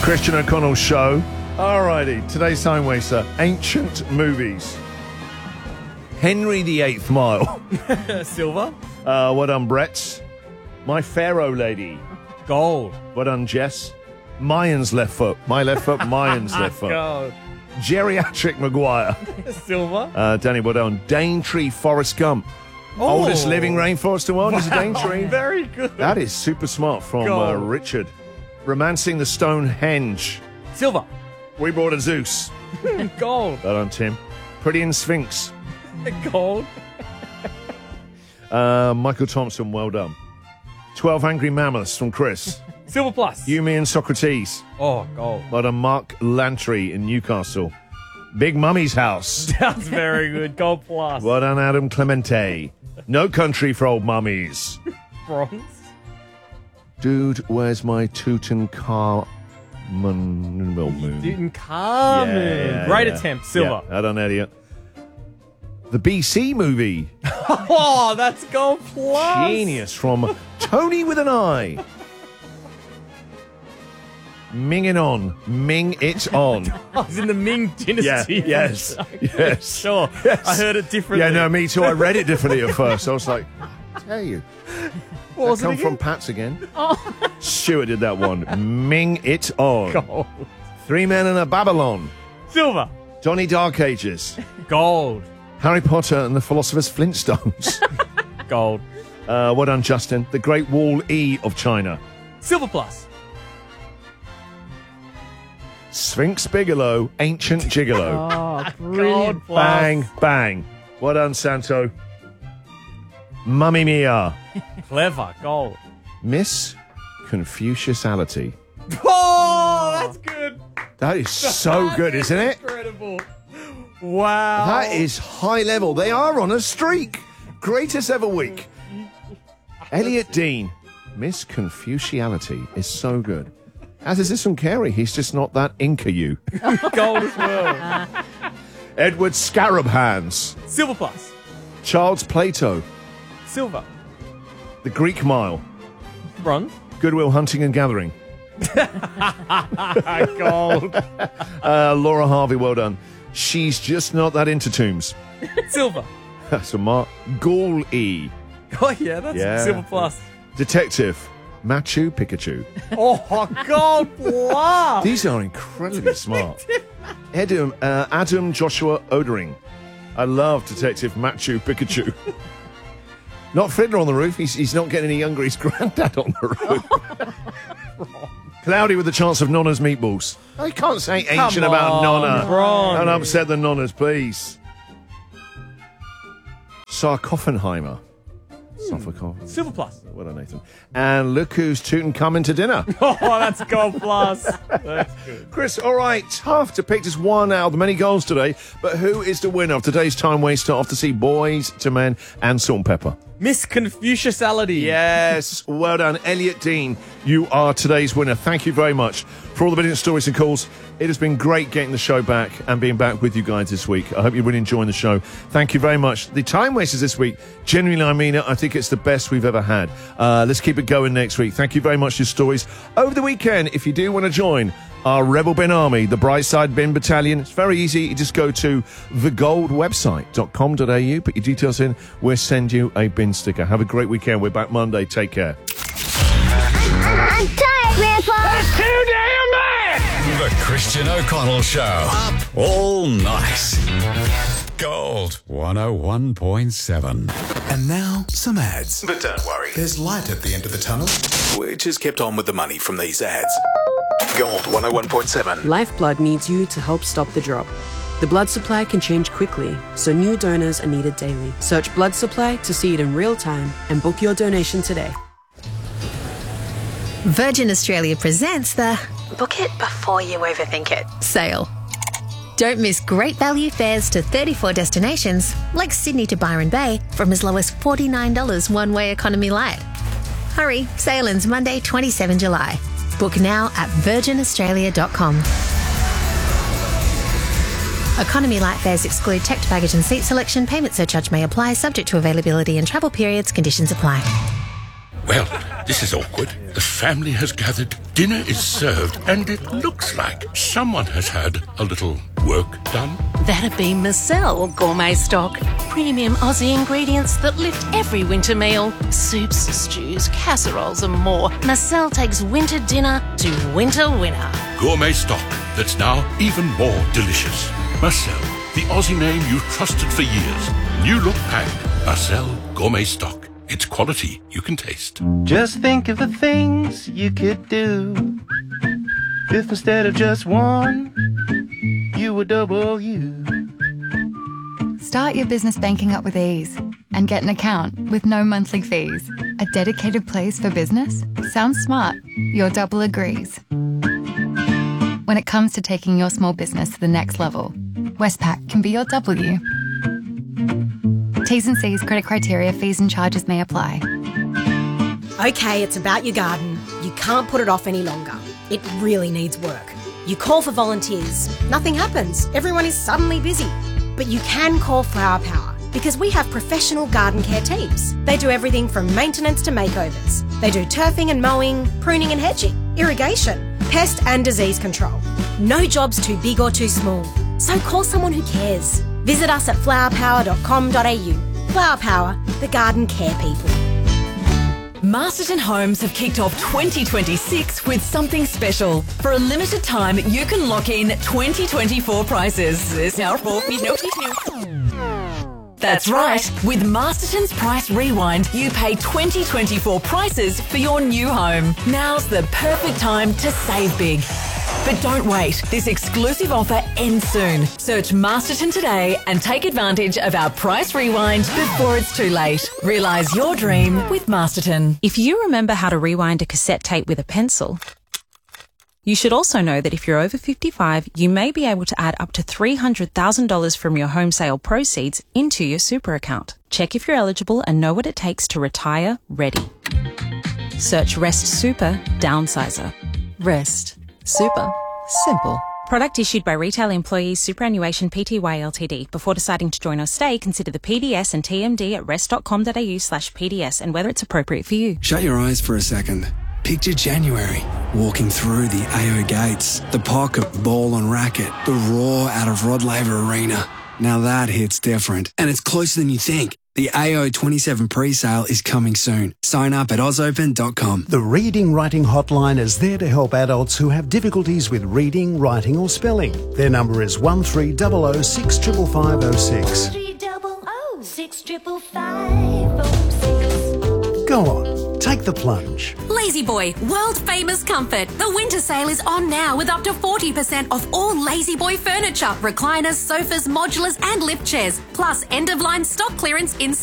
Christian O'Connell Show. Alrighty, today's time waster, ancient movies. Henry VIII Mile. Silver. What done, Brett? My Pharaoh Lady. Gold. What done, Jess? Mayans left foot. My left foot, Mayans left foot. Gold. Geriatric Maguire. Silver. Danny, what done? Daintree Forrest Gump. Oh. Oldest living rainforest in the world is a Daintree. Very good. That is super smart from Gold. Richard. Romancing the Stonehenge. Silver. We brought a Zeus. Gold. Well done, Tim. Pretty in Sphinx. Gold. Michael Thompson, well done. 12 Angry Mammoths from Chris. Silver plus. You, me and Socrates. Oh, gold. Well done, Mark Lantry in Newcastle. Big Mummy's House. That's very good. Gold plus. Well done, Adam Clemente. No Country for Old Mummies. Bronze. Dude, where's my Tutankhamun? Tutankhamun. Great attempt. Silver. Yeah, I done Elliot. The BC movie. Oh, that's gold plus. Genius from Tony with an I. Ming it on. Ming it on. Oh, it's in the Ming Dynasty. Yeah, yes. Yes. Sure. Yes. I heard it differently. Yeah, no, me too. I read it differently at first. I was like, I tell you. What was it Come again? from Pat's again. Oh. Stuart did that one. Ming it on. Gold. 3 Men and a Babylon. Silver. Donnie Dark Ages. Gold. Harry Potter and the Philosopher's Flintstones. Gold. Well done, Justin. The Great Wall E of China. Silver plus. Sphinx Bigelow, Ancient Gigolo. Oh, brilliant. Gold plus. Bang, bang. Well done, Santo. Mummy Mia. Clever. Gold. Miss Confuciusality. Oh, that's good. That is so good, isn't it? Incredible. Wow. That is high level. They are on a streak. Greatest ever week. Elliot Dean. Miss Confuciality is so good. As is this from Carey. He's just not that Inca you. Gold as well. Edward Scarab Hands. Silver plus. Child's Plato. Silver. The Greek Mile. Bronze. Goodwill Hunting and Gathering. Gold. Laura Harvey, well done. She's just not that into tombs. Silver. That's a mark. Ghoul E. Oh, yeah, that's Yeah. silver plus. Detective. Machu Picchu. Oh, gold plus. These are incredibly smart. Adam Joshua Odering. I love Detective Machu Picchu. Not Fiddler on the Roof. He's not getting any younger. He's Granddad on the Roof. Cloudy with the Chance of Nonna's Meatballs. I can't say ancient about Nonna. Bronze. Don't upset the Nonnas, please. Sarcophenheimer. Sarcophenheimer. Silver plus. Well done, Nathan. And look who's coming to dinner. Oh, that's gold plus. That's good. Chris, all right, tough to pick just one out of the many goals today, but who is the winner of today's time waster off to see Boys to Men and Salt and Pepper? Miss Confuciusality. Yes, well done. Elliot Dean, you are today's winner. Thank you very much for all the brilliant stories and calls. It has been great getting the show back and being back with you guys this week. I hope you're really enjoying the show. Thank you very much. The time wasters this week, genuinely, I mean it. I think it's the best we've ever had. Let's keep it going next week. Thank you very much for your stories. Over the weekend, if you do want to join our Rebel Bin Army, the Brightside Bin Battalion, it's very easy. You just go to thegoldwebsite.com.au, put your details in. We'll send you a bin sticker. Have a great weekend. We're back Monday. Take care. I'm tired, Grandpa. That's too damn bad! The Christian O'Connell Show. Up all night. Gold 101.7. And now, some ads. But don't worry, There's light at the end of the tunnel. we just kept on with the money from these ads. Gold 101.7. Lifeblood needs you to help stop the drop. The blood supply can change quickly, so new donors are needed daily. Search blood supply to see it in real time and book your donation today. Virgin Australia presents the Book It Before You Overthink It sale. Don't miss great value fares to 34 destinations, like Sydney to Byron Bay, from as low as $49 one-way economy light. Hurry, sale ends Monday, 27 July. Book now at virginaustralia.com. Economy light fares exclude checked baggage and seat selection. Payment surcharge may apply, subject to availability and travel periods. Conditions apply. Well, this is awkward. The family has gathered, dinner is served, and it looks like someone has had a little work done. That'd be Marcel Gourmet Stock. Premium Aussie ingredients that lift every winter meal. Soups, stews, casseroles and more. Marcel takes winter dinner to winter winner. Gourmet stock that's now even more delicious. Marcel, the Aussie name you've trusted for years. New look packed. Marcel Gourmet Stock. It's quality you can taste. Just think of the things you could do if instead of just one, you were double you. Start your business banking up with ease and get an account with no monthly fees. A dedicated place for business? Sounds smart. Your double agrees. When it comes to taking your small business to the next level, Westpac can be your W. T's and C's, credit criteria, fees and charges may apply. Okay, it's about your garden. You can't put it off any longer. It really needs work. You call for volunteers. Nothing happens. Everyone is suddenly busy. But you can call Flower Power because we have professional garden care teams. They do everything from maintenance to makeovers. They do turfing and mowing, pruning and hedging, irrigation, pest and disease control. No job's too big or too small. So call someone who cares. Visit us at flowerpower.com.au. Flower Power, the garden care people. Masterton Homes have kicked off 2026 with something special. For a limited time, you can lock in 2024 prices. That's right. With Masterton's Price Rewind, you pay 2024 prices for your new home. Now's the perfect time to save big. But don't wait. This exclusive offer ends soon. Search Masterton today and take advantage of our Price Rewind before it's too late. Realise your dream with Masterton. If you remember how to rewind a cassette tape with a pencil, you should also know that if you're over 55, you may be able to add up to $300,000 from your home sale proceeds into your super account. Check if you're eligible and know what it takes to retire ready. Search Rest Super Downsizer. Rest Super simple. Product issued by Retail Employees Superannuation Pty Ltd. Before deciding to join or stay, consider the PDS and TMD at rest.com.au/PDS and whether it's appropriate for you. Shut your eyes for a second. Picture January, walking through the AO gates, the pocket ball on racket, the roar out of Rod Laver Arena. Now that hits different, and it's closer than you think. The AO 27 pre-sale is coming soon. Sign up at ausopen.com. The Reading Writing Hotline is there to help adults who have difficulties with reading, writing or spelling. Their number is 1300 65506. 1300 65506. Go on, take the plunge. Lazy Boy, world famous comfort. The winter sale is on now with up to 40% off all Lazy Boy furniture, recliners, sofas, modulars and lift chairs, plus end of line stock clearance in